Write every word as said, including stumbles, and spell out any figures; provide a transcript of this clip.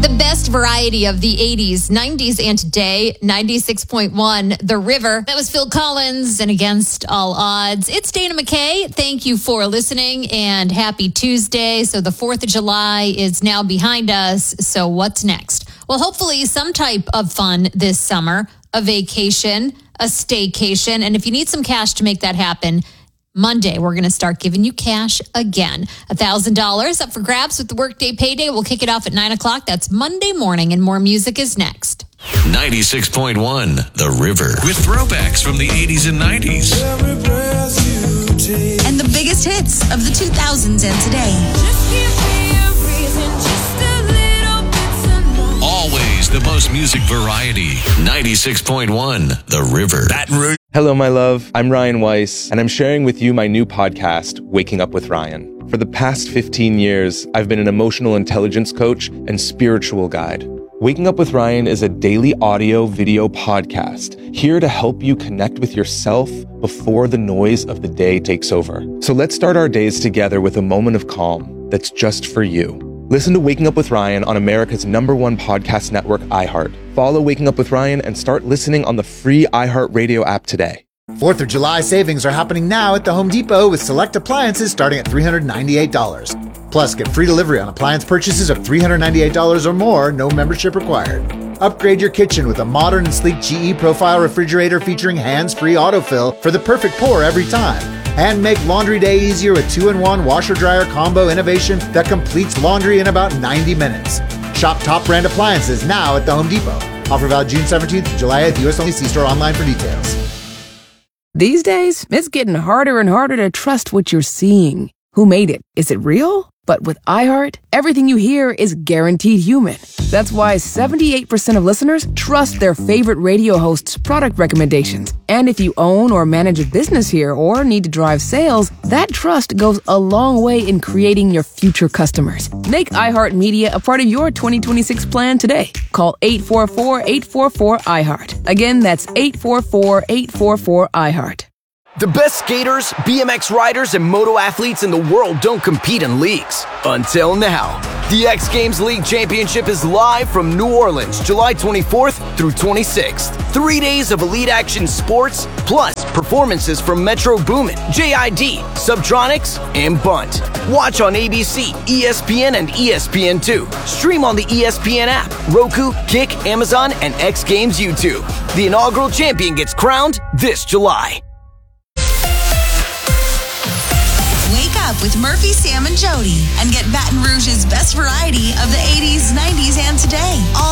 The best variety of the eighties, nineties, and today, ninety-six point one, The River. That was Phil Collins and Against All Odds. It's Dana McKay. Thank you for listening and happy Tuesday. So the fourth of July is now behind us. So what's next? Well, hopefully some type of fun this summer, a vacation, a staycation. And if you need some cash to make that happen, Monday, we're going to start giving you cash again. one thousand dollars up for grabs with the Workday Payday. We'll kick it off at nine o'clock. That's Monday morning, and more music is next. ninety-six point one, The River. With throwbacks from the eighties and nineties. And the biggest hits of the two thousands and today. Just give me a reason, just a little bit to know. Always the most music variety. ninety-six point one, The River. Baton Rouge. Hello, my love. I'm Ryan Weiss, and I'm sharing with you my new podcast, Waking Up with Ryan. For the past fifteen years, I've been an emotional intelligence coach and spiritual guide. Waking Up with Ryan is a daily audio video podcast here to help you connect with yourself before the noise of the day takes over. So let's start our days together with a moment of calm that's just for you. Listen to Waking Up with Ryan on America's number one podcast network, iHeart. Follow Waking Up with Ryan and start listening on the free iHeartRadio app today. fourth of July savings are happening now at the Home Depot with select appliances starting at three hundred ninety-eight dollars. Plus, get free delivery on appliance purchases of three hundred ninety-eight dollars or more, no membership required. Upgrade your kitchen with a modern and sleek G E Profile refrigerator featuring hands-free autofill for the perfect pour every time. And make laundry day easier with two in one washer-dryer combo innovation that completes laundry in about ninety minutes. Shop top brand appliances now at the Home Depot. Offer valid June seventeenth to July eighth, U S only. See store online for details. These days, it's getting harder and harder to trust what you're seeing. Who made it? Is it real? But with iHeart, everything you hear is guaranteed human. That's why seventy-eight percent of listeners trust their favorite radio hosts' product recommendations. And if you own or manage a business here or need to drive sales, that trust goes a long way in creating your future customers. Make iHeartMedia a part of your twenty twenty-six plan today. Call eight four four, eight four four, iHeart. Again, that's eight four four, eight four four, iHeart. The best skaters, B M X riders, and moto athletes in the world don't compete in leagues. Until now. The X Games League Championship is live from New Orleans, July twenty-fourth through twenty-sixth. Three days of elite action sports, plus performances from Metro Boomin, J I D, Subtronics, and Bunt. Watch on A B C, E S P N, and E S P N two. Stream on the E S P N app, Roku, Kick, Amazon, and X Games YouTube. The inaugural champion gets crowned this July. Wake up with Murphy, Sam, and Jody and get Baton Rouge's best variety of